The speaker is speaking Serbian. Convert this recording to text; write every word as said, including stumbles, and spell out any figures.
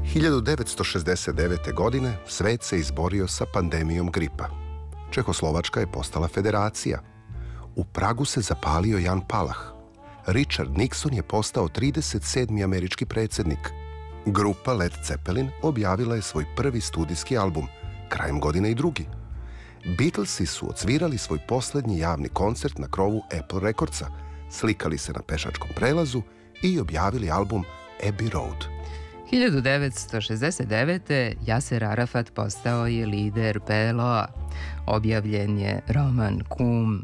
hiljadu devetsto šezdeset devete. godine svet se izborio sa pandemijom gripa. Čehoslovačka je postala federacija. U Pragu se zapalio Jan Palah. Richard Nixon je postao trideset sedmi američki predsjednik. Grupa Led Zeppelin objavila je svoj prvi studijski album, krajem godine i drugi. Beatlesi su odsvirali svoj posljednji javni koncert na krovu Apple Recordsa, slikali se na pešačkom prelazu i objavili album Abbey Road. hiljadu devetsto šezdeset devete. Jaser Arafat postao je lider P L O-a. Objavljen je roman Kum